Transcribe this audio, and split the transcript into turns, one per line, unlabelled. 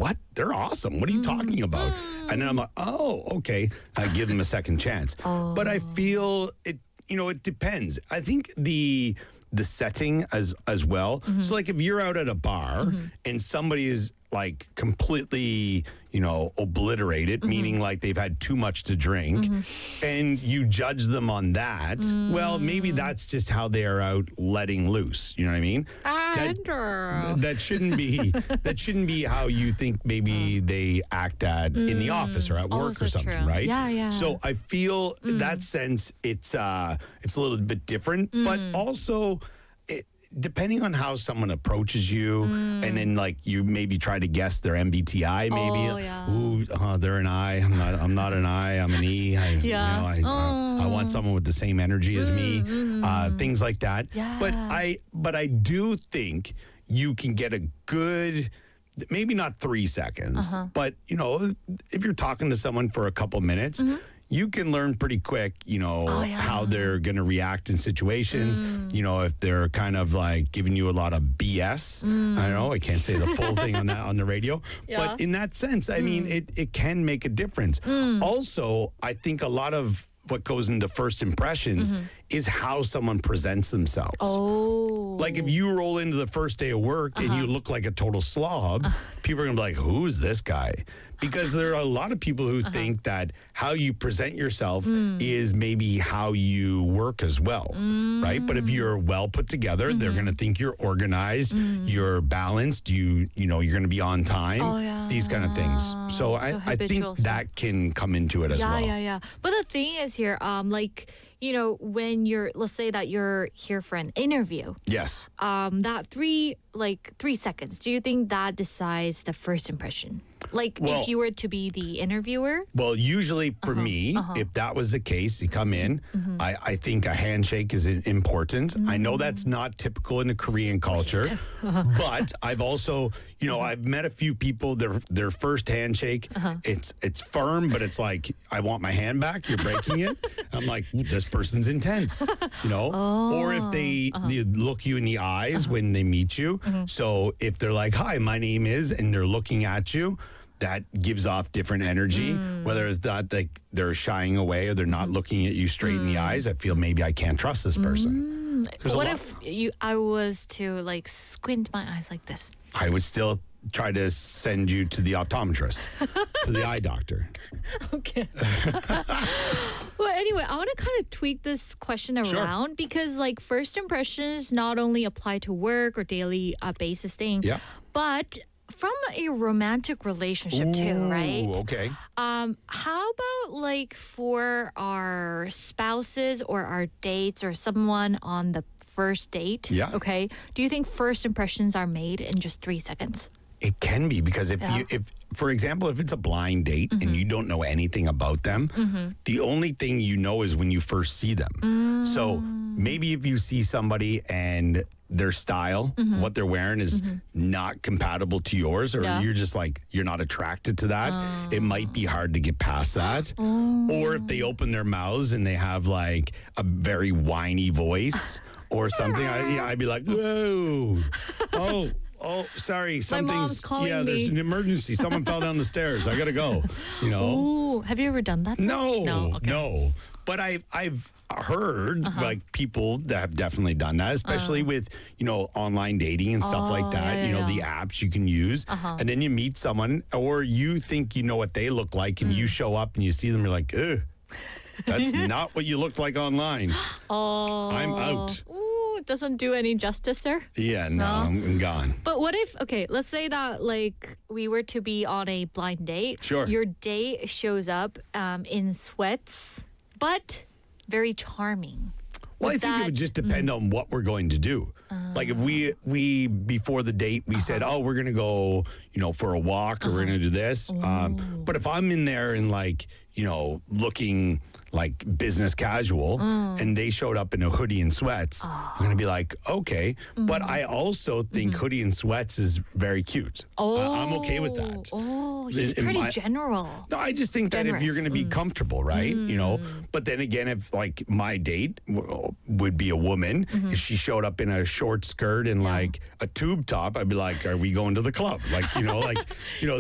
what? They're awesome. What are you talking about? And then I'm like, oh, okay. I give them a second chance. But I feel it, it depends. I think the setting as well. So like if you're out at a bar and somebody is like completely, obliterated, meaning like they've had too much to drink, and you judge them on that, well, maybe that's just how they are out letting loose. You know what I mean? That shouldn't be how you think maybe they act at in the office or at work or something,
true.
right?
Yeah.
So I feel that sense it's a little bit different, but also depending on how someone approaches you, and then like you maybe try to guess their MBTI, maybe. Ooh, they're an I. I'm not an I. I'm an E. I want someone with the same energy as me. Things like that.
Yeah.
But I do think you can get a good. Maybe not 3 seconds, but if you're talking to someone for a couple minutes, you can learn pretty quick, how they're going to react in situations. If they're kind of like giving you a lot of BS. I don't know. I can't say the full thing on the radio.
Yeah.
But in that sense, I mean, it can make a difference. Also, I think a lot of what goes into first impressions is how someone presents themselves.
Oh.
Like if you roll into the first day of work and you look like a total slob, people are going to be like, who's this guy? Because there are a lot of people who think that how you present yourself is maybe how you work as well, right? But if you're well put together, they're going to think you're organized, you're balanced, you're going to be on time, these kind of things. So I think that can come into it as well.
Yeah. But the thing is here, when let's say that you're here for an interview.
Yes.
That 3 seconds, do you think that decides the first impression? If you were to be the interviewer?
Well, usually for me, if that was the case, you come in, I think a handshake is important. I know that's not typical in the Korean culture, but I've also, I've met a few people, their first handshake, it's firm, but it's like, I want my hand back, you're breaking it. I'm like, this person's intense, Or if they look you in the eyes when they meet you. So if they're like, hi, my name is, and they're looking at you, that gives off different energy, whether it's not like they're shying away or they're not looking at you straight in the eyes. I feel maybe I can't trust this person.
What if I was to squint my eyes like this?
I would still try to send you to the optometrist, to the eye doctor.
Okay. Well, anyway, I want to kind of tweak this question around because first impressions not only apply to work or daily basis thing, but from a romantic relationship too, right?
Okay.
How about for our spouses or our dates or someone on the first date?
Yeah.
Okay. Do you think first impressions are made in just 3 seconds?
It can be because if for example, if it's a blind date and you don't know anything about them, the only thing you know is when you first see them. So maybe if you see somebody and their style, what they're wearing is not compatible to yours, or you're just you're not attracted to that, it might be hard to get past that. Or if they open their mouths and they have a very whiny voice or something, I'd be like, whoa, oh, sorry.
Mom's calling me.
There's an emergency. Someone fell down the stairs. I gotta go.
Ooh, have you ever done that?
No. But I've heard people that have definitely done that, especially with online dating and stuff like that. The apps you can use, and then you meet someone, or you think you know what they look like, and you show up and you see them, you're like, ugh, that's not what you looked like online. I'm out.
It doesn't do any justice there.
Yeah, no, I'm gone.
But what if, let's say that we were to be on a blind date.
Sure.
Your date shows up in sweats, but very charming.
Well, I think it would just depend on what we're going to do. If we before the date, we said, oh, we're going to go, for a walk, or we're going to do this. But if I'm in there and looking like business casual, and they showed up in a hoodie and sweats, I'm going to be like, okay. But I also think hoodie and sweats is very cute. I'm okay with that.
He's pretty general.
No, I just think that if you're going to be comfortable, right? But then again, if my date would be a woman, if she showed up in a short skirt and a tube top, I'd be like, are we going to the club?